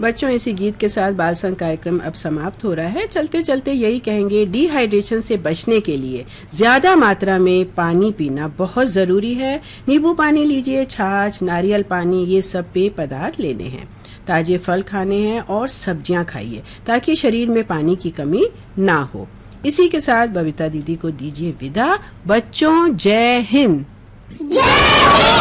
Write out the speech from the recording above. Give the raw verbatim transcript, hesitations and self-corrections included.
बच्चों, इसी गीत के साथ बाल संग कार्यक्रम अब समाप्त हो रहा है। चलते चलते यही कहेंगे, डिहाइड्रेशन से बचने के लिए ज्यादा मात्रा में पानी पीना बहुत जरूरी है। नींबू पानी लीजिए, छाछ, नारियल पानी, ये सब पेय पदार्थ लेने हैं। ताजे फल खाने हैं और सब्जियां खाइए ताकि शरीर में पानी की कमी ना हो। इसी के साथ बबीता दीदी को दीजिए विदा। बच्चों, जय हिंद।